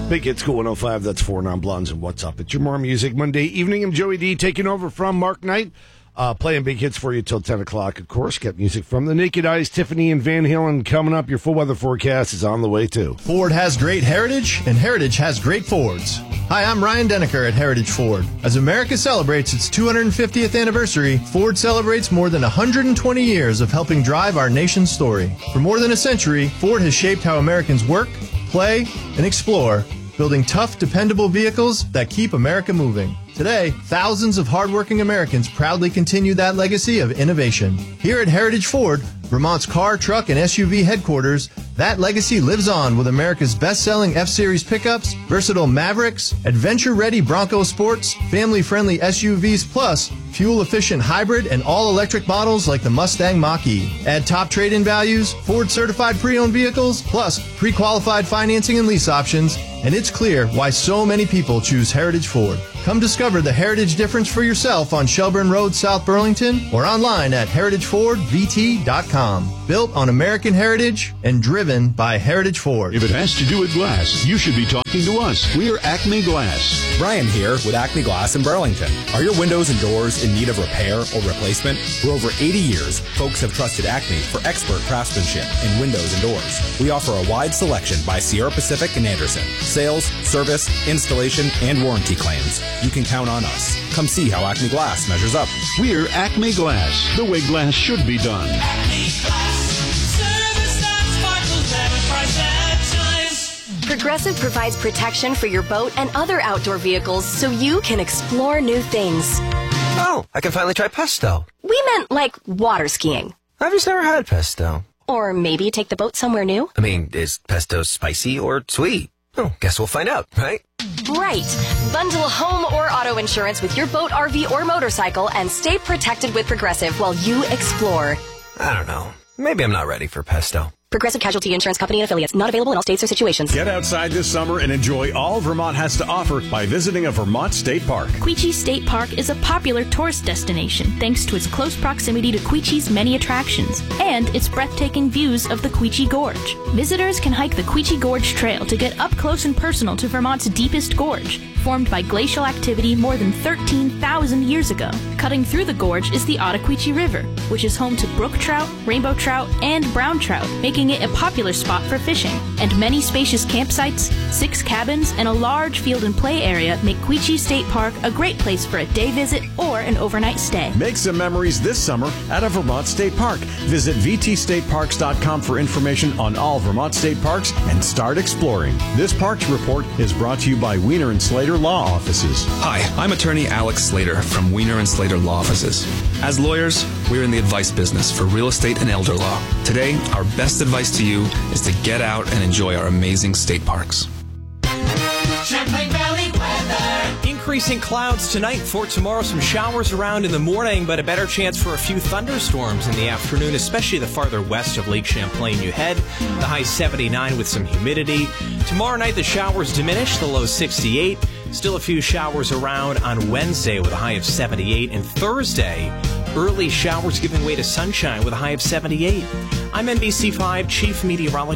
Big Hit School 105, that's 4 Non-Blondes and What's Up. It's your more music Monday evening. I'm Joey D taking over from Mark Knight, playing big hits for you till 10 o'clock. Of course, get music from the Naked Eyes, Tiffany and Van Halen coming up. Your full weather forecast is on the way, too. Ford has great heritage, and heritage has great Fords. Hi, I'm Ryan Denneker at Heritage Ford. As America celebrates its 250th anniversary, Ford celebrates more than 120 years of helping drive our nation's story. For more than a century, Ford has shaped how Americans work, play, and explore, building tough, dependable vehicles that keep America moving. Today, thousands of hardworking Americans proudly continue that legacy of innovation. Here at Heritage Ford, Vermont's car, truck, and SUV headquarters, that legacy lives on with America's best-selling F-Series pickups, versatile Mavericks, adventure-ready Bronco Sports, family-friendly SUVs, plus fuel-efficient hybrid and all-electric models like the Mustang Mach-E. Add top trade-in values, Ford-certified pre-owned vehicles, plus pre-qualified financing and lease options, and it's clear why so many people choose Heritage Ford. Come discover the Heritage difference for yourself on Shelburne Road, South Burlington, or online at heritagefordvt.com. Built on American heritage and driven by Heritage Ford. If it has to do with glass, you should be talking to us. We're Acme Glass. Brian here with Acme Glass in Burlington. Are your windows and doors in need of repair or replacement? For over 80 years, folks have trusted Acme for expert craftsmanship in windows and doors. We offer a wide selection by Sierra Pacific and Anderson. Sales, service, installation, and warranty claims. You can count on us. Come see how Acme Glass measures up. We're Acme Glass, the way glass should be done. Acme Glass, service that sparkles, never price that shines. Progressive provides protection for your boat and other outdoor vehicles so you can explore new things. Oh, I can finally try pesto. We meant like water skiing. I've just never had pesto. Or maybe take the boat somewhere new. I mean, is pesto spicy or sweet? Oh, guess we'll find out, right? Right. Bundle home or auto insurance with your boat, RV, or motorcycle and stay protected with Progressive while you explore. I don't know. Maybe I'm not ready for pesto. Progressive Casualty Insurance Company and affiliates. Not available in all states or situations. Get outside this summer and enjoy all Vermont has to offer by visiting a Vermont state park. Quechee State Park is a popular tourist destination thanks to its close proximity to Quechee's many attractions and its breathtaking views of the Quechee Gorge. Visitors can hike the Quechee Gorge Trail to get up close and personal to Vermont's deepest gorge, formed by glacial activity more than 13,000 years ago. Cutting through the gorge is the Ottaquechee River, which is home to brook trout, rainbow trout, and brown trout, making it a popular spot for fishing. And many spacious campsites, 6 cabins, and a large field and play area make Quechee State Park a great place for a day visit or an overnight stay. Make some memories this summer at a Vermont State Park. Visit vtstateparks.com for information on all Vermont state parks and start exploring. This Parks Report is brought to you by Wiener and Slater Law Offices. Hi, I'm attorney Alex Slater from Wiener and Slater Law Offices. As lawyers, we're in the advice business for real estate and elder law. Today, our best advice to you is to get out and enjoy our amazing state parks. Champlain Valley weather. Increasing clouds tonight. For tomorrow, some showers around in the morning, but a better chance for a few thunderstorms in the afternoon, especially the farther west of Lake Champlain you head. The high 79 with some humidity. Tomorrow night, the showers diminish, the low 68. Still a few showers around on Wednesday with a high of 78. And Thursday, early showers giving way to sunshine with a high of 78. I'm NBC5 Chief Meteorologist